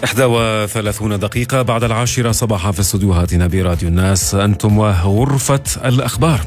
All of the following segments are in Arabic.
31 دقيقة بعد 10 صباحا في استديوهاتنا براديو الناس، أنتم وغرفة الأخبار.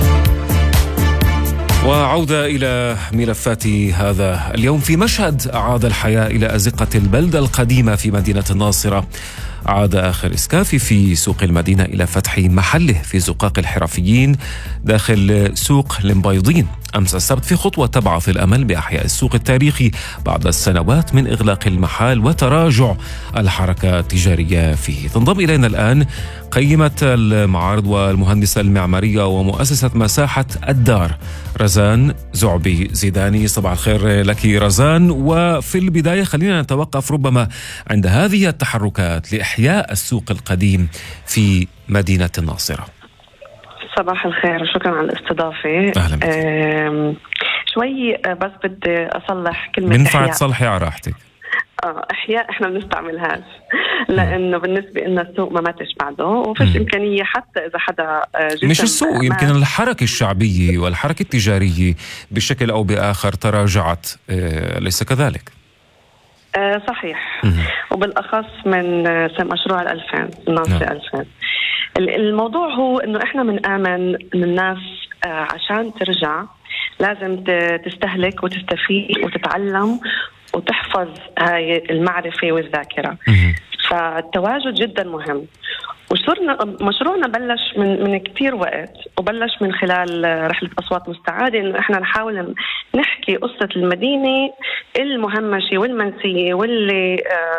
وعودة إلى ملفات هذا اليوم. في مشهد أعاد الحياة إلى أزقة البلدة القديمة في مدينة الناصرة. عاد آخر إسكافي في سوق المدينة إلى فتح محله في زقاق الحرفيين داخل سوق المبيضين أمس السبت، في خطوة تبعث الأمل بإحياء السوق التاريخي بعد السنوات من إغلاق المحال وتراجع الحركة التجارية فيه. تنضم إلينا الآن قيمة المعارض والمهندسة المعمارية ومؤسسة مساحة الدار رزان زعبي زيداني. صباح الخير لك رزان. وفي البداية خلينا نتوقف ربما عند هذه التحركات لإحياء السوق القديم في مدينة الناصرة. صباح الخير، شكرا على الاستضافة. أهلا بك. شوي بس بدي أصلح كلمة بنفع إحياء. تصلحي على راحتك. إحياء إحنا بنستعملهاش لأنه بالنسبة لنا السوق ما ماتش بعده، وفيش إمكانية حتى إذا حدا مش السوق، يمكن الحركة الشعبية والحركة التجارية بشكل أو بآخر تراجعت، ليس كذلك؟ صحيح. وبالأخص من مشروع 2000 الناصرة 2000. الموضوع هو إنه إحنا بنآمن إن الناس عشان ترجع لازم تستهلك وتستفيد وتتعلم وتحفظ هاي المعرفة والذاكرة. فالتواجد جدا مهم. مشروعنا بلش من كتير وقت، وبلش من خلال رحلة أصوات مستعادة، إنه إحنا نحاول نحكي قصة المدينة المهمشة والمنسية واللي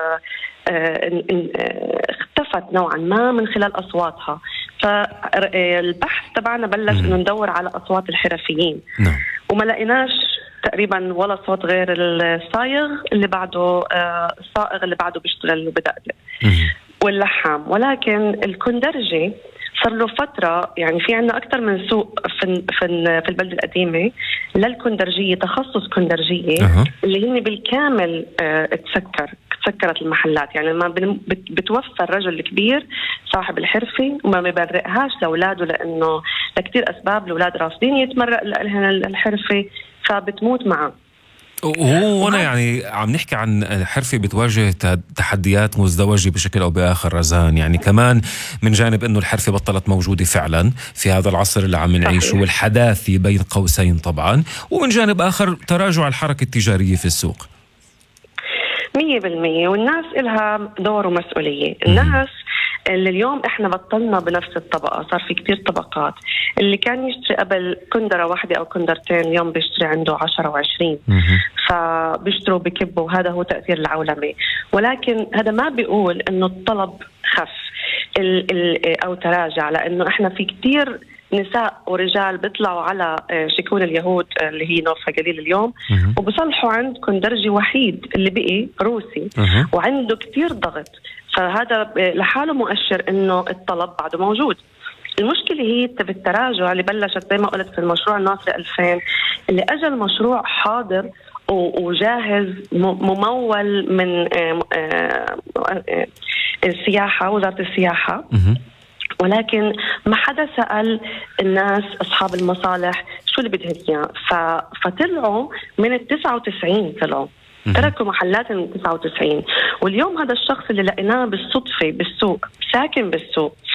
اختفت نوعا ما من خلال أصواتها. فالبحث تبعنا بلش إنه ندور على أصوات الحرفيين، وما لقيناش تقريبا ولا صوت غير الصايغ اللي بعده، الصائغ اللي بعده بيشتغل وبدقدق، واللحام. ولكن الكندرجي صار له فترة، يعني في عنا أكثر من سوق في البلدة القديمة للكندرجية، تخصص كندرجية اللي هن بالكامل تسكرت المحلات. يعني لما بتوفى الرجل الكبير صاحب الحرفة وما بيبرئهاش لأولاده، لأنه لكتير أسباب الأولاد رافضين يتمرق لهم الحرفة فبتموت معه. وهنا يعني عم نحكي عن حرفة بتواجه تحديات مزدوجة بشكل أو بآخر رزان. يعني كمان من جانب أنه الحرفة بطلت موجودة فعلا في هذا العصر اللي عم نعيشه والحداثي بين قوسين طبعا، ومن جانب آخر تراجع الحركة التجارية في السوق 100%. والناس إلها دور ومسؤولية. الناس اللي اليوم احنا بطلنا بنفس الطبقة، صار في كتير طبقات. اللي كان يشتري قبل كندرة واحدة أو كندرتين اليوم بيشتري عنده 10 و20، فبيشتروا بكبه، وهذا هو تأثير العولمة. ولكن هذا ما بيقول إنه الطلب خف أو تراجع، لأنه احنا في كتير نساء ورجال بيطلعوا على شكون اليهود اللي هي نوفا جليل اليوم، وبصلحوا عند كندرجي وحيد اللي بقي روسي، وعنده كتير ضغط. فهذا لحاله مؤشر إنه الطلب بعده موجود. المشكلة هي بالتراجع اللي بلشت زي ما قلت في المشروع الناصرة 2000، اللي أجى المشروع حاضر وجاهز ممول من السياحة، وزارة السياحة، ولكن ما حدا سأل الناس أصحاب المصالح شو اللي بدهم إياه. فطلعوا من 99 طلعوا تركوا محلات من 99. واليوم هذا الشخص اللي لقيناه بالصدفة بالسوق، ساكن بالسوق،